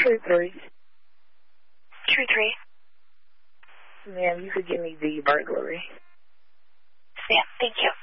True 3. True 3. Ma'am, you could give me the burglary. Yeah, thank you.